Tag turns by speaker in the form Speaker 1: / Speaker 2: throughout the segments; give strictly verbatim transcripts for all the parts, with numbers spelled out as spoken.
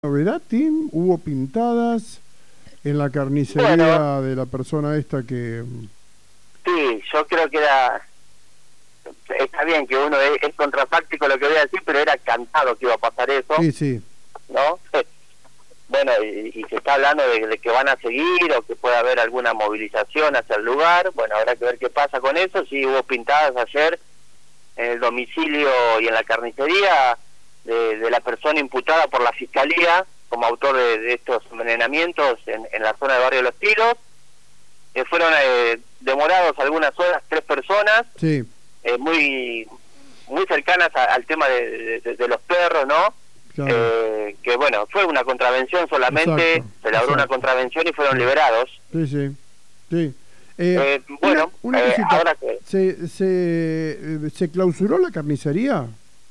Speaker 1: Novedad, Tim, hubo pintadas en la carnicería
Speaker 2: Bueno,
Speaker 1: de la persona esta que...
Speaker 2: sí, yo creo que era, está bien que uno es, es contrafáctico lo que voy a decir, pero era cantado que iba a pasar eso,
Speaker 1: Sí, sí,
Speaker 2: ¿no? Bueno, y, y se está hablando de, de que van a seguir o que puede haber alguna movilización hacia el lugar. Bueno, habrá que ver qué pasa con eso. Sí, hubo pintadas ayer en el domicilio y en la carnicería de, de la persona imputada por la Fiscalía como autor de, de estos envenenamientos en, en la zona del barrio Los Tiros. Eh, fueron eh, demorados algunas horas, tres personas,
Speaker 1: sí,
Speaker 2: eh, muy muy cercanas a, al tema de, de, de los perros, ¿no?
Speaker 1: claro,
Speaker 2: Eh, que bueno, fue una contravención solamente,
Speaker 1: exacto,
Speaker 2: se logró una
Speaker 1: exacto,
Speaker 2: contravención y fueron
Speaker 1: sí,
Speaker 2: liberados.
Speaker 1: sí, sí, sí. Eh,
Speaker 2: Eh,
Speaker 1: una,
Speaker 2: bueno,
Speaker 1: una
Speaker 2: eh,
Speaker 1: cosita,
Speaker 2: ahora que
Speaker 1: ¿se, se, eh, ¿se clausuró la carnicería?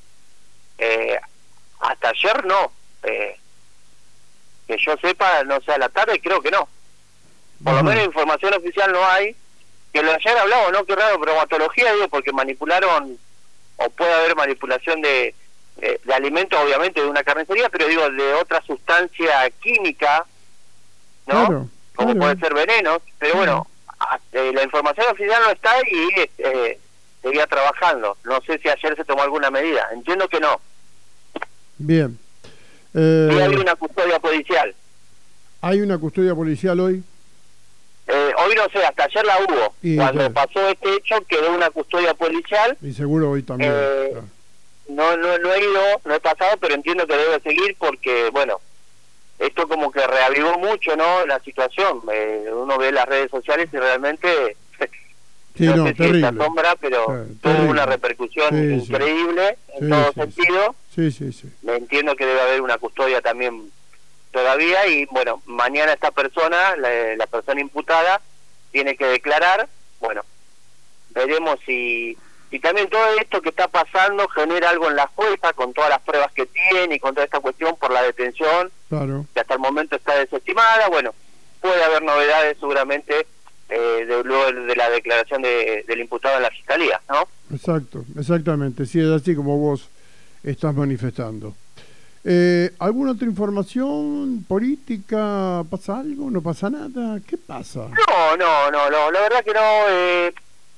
Speaker 2: eh, hasta ayer no, eh, que yo sepa, no sé, a la tarde creo que no. Por lo
Speaker 1: Ajá,
Speaker 2: menos información oficial no hay. Que lo de ayer hablaba, ¿no? Qué raro, bromatología, digo, porque manipularon, o puede haber manipulación de, de, de alimentos, obviamente, de una carnicería, pero digo, de otra sustancia química, ¿no?
Speaker 1: claro,
Speaker 2: Como
Speaker 1: claro,
Speaker 2: puede ser venenos, pero
Speaker 1: claro,
Speaker 2: bueno, a- eh, la información oficial no está y eh, seguía trabajando. No sé si ayer se tomó alguna medida, entiendo que no.
Speaker 1: bien.
Speaker 2: Sí hay
Speaker 1: Eh,
Speaker 2: una custodia policial.
Speaker 1: ¿Hay una custodia policial hoy?
Speaker 2: Eh, hoy no sé, hasta ayer la hubo.
Speaker 1: Y,
Speaker 2: Cuando
Speaker 1: claro,
Speaker 2: pasó este hecho quedó una custodia policial.
Speaker 1: y seguro hoy también,
Speaker 2: Eh,
Speaker 1: claro.
Speaker 2: no, no, no he ido, no he pasado, pero entiendo que debe seguir porque, bueno, esto como que reavivó mucho, ¿no? La situación. Eh, uno ve las redes sociales y realmente,
Speaker 1: Sí,
Speaker 2: no
Speaker 1: no,
Speaker 2: sé si se
Speaker 1: terrible,
Speaker 2: asombra, pero
Speaker 1: eh,
Speaker 2: tuvo una
Speaker 1: terrible.
Speaker 2: repercusión
Speaker 1: Sí, sí,
Speaker 2: increíble en
Speaker 1: sí,
Speaker 2: todo
Speaker 1: sí, sí,
Speaker 2: sentido.
Speaker 1: sí, sí, sí.
Speaker 2: Me entiendo que debe haber una custodia también todavía y, bueno, mañana esta persona, la, la persona imputada, tiene que declarar. Bueno, veremos si, si también todo esto que está pasando genera algo en la jueza con todas las pruebas que tiene y con toda esta cuestión por la detención
Speaker 1: Claro,
Speaker 2: que hasta el momento está desestimada. Bueno, puede haber novedades seguramente eh, de, luego de la declaración de, del imputado en la fiscalía, ¿no?
Speaker 1: exacto, exactamente, sí, es así como vos estás manifestando. Eh, ¿alguna otra información política? ¿Pasa algo? ¿No pasa nada? ¿Qué pasa?
Speaker 2: No, no, no, no, la verdad que no. Eh,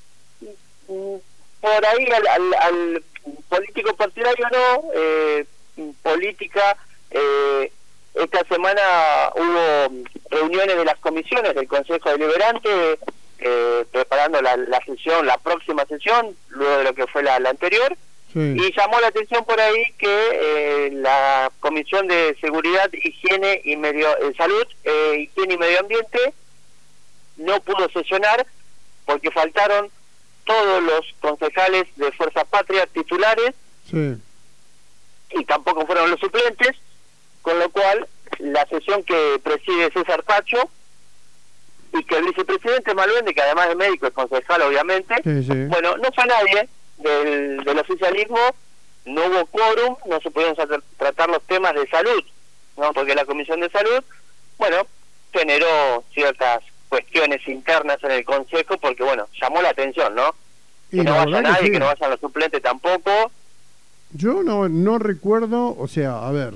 Speaker 2: mm, por ahí al, al, al político partidario no, eh, política. Eh, esta semana hubo reuniones de las comisiones del Consejo Deliberante, eh, preparando la, la sesión, la próxima sesión, luego de lo que fue la, la anterior,
Speaker 1: Sí,
Speaker 2: y llamó la atención por ahí que eh, la Comisión de Seguridad, Higiene y Medio eh, Salud, eh, Higiene y Medio Ambiente no pudo sesionar porque faltaron todos los concejales de Fuerza Patria titulares
Speaker 1: sí,
Speaker 2: y tampoco fueron los suplentes, con lo cual la sesión que preside César Pacho y que el vicepresidente Malvende, que además de médico es concejal obviamente,
Speaker 1: sí, sí,
Speaker 2: bueno, no fue nadie del, del oficialismo, no hubo quórum, no se pudieron tra- tratar los temas de salud, ¿no? Porque la Comisión de Salud, bueno, generó ciertas cuestiones internas en el Consejo, porque bueno, llamó la atención, ¿no?
Speaker 1: y
Speaker 2: Que no
Speaker 1: la
Speaker 2: vaya
Speaker 1: verdad que
Speaker 2: nadie, que no
Speaker 1: sí.
Speaker 2: vayan los suplentes tampoco.
Speaker 1: Yo no, no recuerdo, o sea, a ver,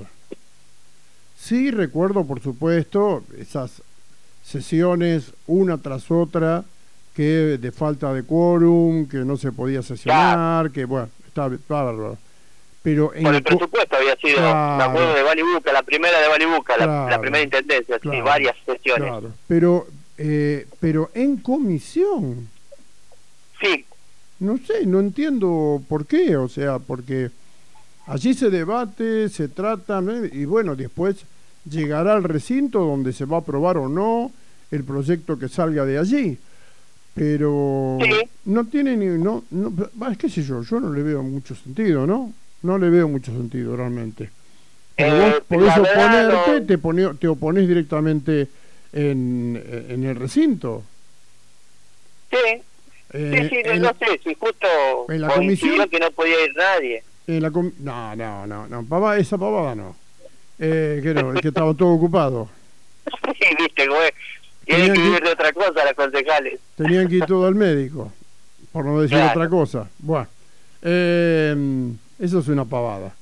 Speaker 1: sí recuerdo, por supuesto, esas sesiones una tras otra, que de falta de quórum, que no se podía
Speaker 2: Claro,
Speaker 1: sesionar, que bueno, está bárbaro. Pero
Speaker 2: por
Speaker 1: en...
Speaker 2: el
Speaker 1: co-
Speaker 2: presupuesto había sido, me acuerdo
Speaker 1: Claro,
Speaker 2: de Balibuca, la primera de Balibuca, la, la primera
Speaker 1: claro,
Speaker 2: intendencia, sí,
Speaker 1: claro,
Speaker 2: varias sesiones.
Speaker 1: claro. Pero, eh, pero en comisión,
Speaker 2: Sí,
Speaker 1: no sé, no entiendo por qué, o sea, porque allí se debate, se trata, ¿no? Y bueno, después llegará al recinto donde se va a aprobar o no el proyecto que salga de allí. Pero
Speaker 2: sí,
Speaker 1: no tiene ni... No, no, bah, es que sé yo, yo no le veo mucho sentido, ¿no? No le veo mucho sentido realmente. Porque vos
Speaker 2: eh,
Speaker 1: podés
Speaker 2: la verdad
Speaker 1: oponerte,
Speaker 2: no,
Speaker 1: te, pone, te oponés directamente en, en el recinto.
Speaker 2: sí, sí,
Speaker 1: Eh,
Speaker 2: sí, no,
Speaker 1: en,
Speaker 2: no sé, si justo
Speaker 1: en la
Speaker 2: coincidió
Speaker 1: comisión...
Speaker 2: que no podía ir nadie.
Speaker 1: En la com- no, no, no, no, pava, esa pavada no. Eh, que no, es que estaba todo ocupado.
Speaker 2: Sí, viste, güey, tienen
Speaker 1: Tenían
Speaker 2: que
Speaker 1: que,
Speaker 2: vivir de otra cosa los concejales.
Speaker 1: tenían que ir todo al médico, por no decir otra
Speaker 2: Claro,
Speaker 1: cosa. Bueno, eh, eso es una pavada.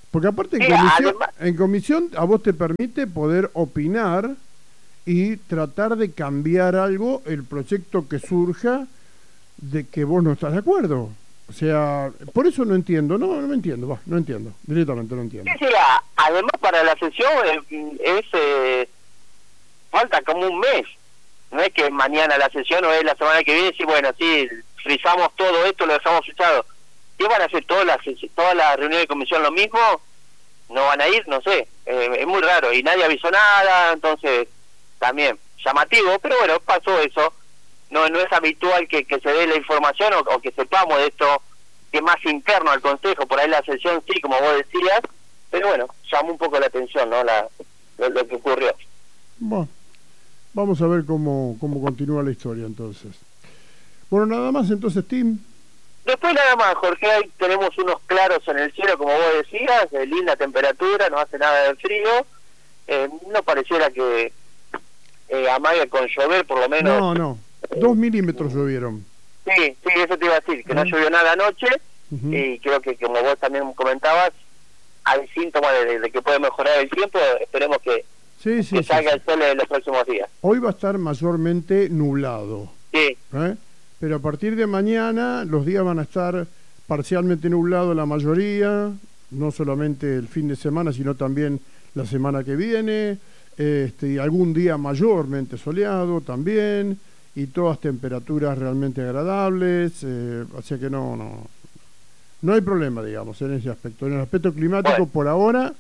Speaker 1: Porque aparte en
Speaker 2: Sí,
Speaker 1: comisión,
Speaker 2: además-
Speaker 1: en comisión a vos te permite poder opinar y tratar de cambiar algo, el proyecto que surja de que vos no estás de acuerdo. O sea, por eso no entiendo, no, no me entiendo, va, no entiendo, directamente no entiendo.
Speaker 2: Sí, sí, a- además para la sesión eh, es eh, falta como un mes. No es que mañana la sesión o es la semana que viene, sí, bueno, sí, frizamos todo esto, lo dejamos frisado. ¿Qué van a hacer todas las todas las reuniones de comisión lo mismo? ¿No van a ir? No sé, eh, es muy raro y nadie avisó nada, entonces también llamativo, pero bueno, pasó eso. No no es habitual que, que se dé la información o, o que sepamos de esto, que es más interno al Consejo, por ahí la sesión sí, como vos decías, pero bueno, llamó un poco la atención, ¿no? La, lo, lo que ocurrió.
Speaker 1: Bueno, vamos a ver cómo, cómo continúa la historia entonces. Bueno, nada más entonces, Tim.
Speaker 2: Después nada más, Jorge, ahí tenemos unos claros en el cielo, como vos decías, de linda temperatura, no hace nada de frío, eh, no pareciera que eh, amague con llover, por lo menos.
Speaker 1: No, no, dos milímetros llovieron.
Speaker 2: Sí, sí, eso te iba a decir, que no
Speaker 1: Ah.
Speaker 2: llovió nada anoche,
Speaker 1: Ujú.
Speaker 2: y creo que como vos también comentabas, hay síntomas de, de que puede mejorar el tiempo, esperemos que,
Speaker 1: Sí, sí,
Speaker 2: que
Speaker 1: sí,
Speaker 2: salga
Speaker 1: sí.
Speaker 2: el sol en los próximos días.
Speaker 1: Hoy va a estar mayormente nublado,
Speaker 2: Sí,
Speaker 1: ¿eh? Pero a partir de mañana los días van a estar parcialmente nublados la mayoría, no solamente el fin de semana, sino también la semana que viene, este, y algún día mayormente soleado también, y todas temperaturas realmente agradables, eh, o sea que no, no, no hay problema, digamos, en ese aspecto. En el aspecto climático,
Speaker 2: Bueno.
Speaker 1: por ahora,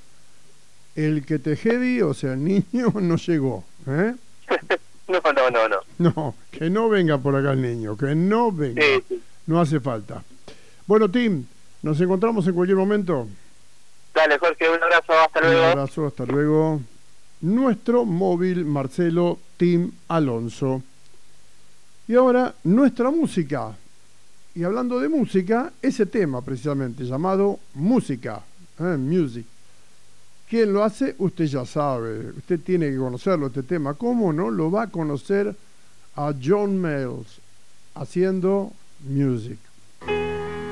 Speaker 1: el que te jedi, o sea, el niño no llegó, ¿eh?
Speaker 2: no, no, no, no.
Speaker 1: No, que no venga por acá el niño, que no venga.
Speaker 2: Sí, sí.
Speaker 1: No hace falta. Bueno, Tim, nos encontramos en cualquier momento.
Speaker 2: Dale, Jorge, un abrazo, hasta
Speaker 1: Un
Speaker 2: luego.
Speaker 1: abrazo, hasta luego. Nuestro móvil Marcelo Tim Alonso. Y ahora, nuestra música. Y hablando de música, ese tema precisamente llamado música, ¿eh? Music. ¿Quién lo hace? Usted ya sabe. Usted tiene que conocerlo, este tema. ¿Cómo no? Lo va a conocer a John Mayall haciendo Music.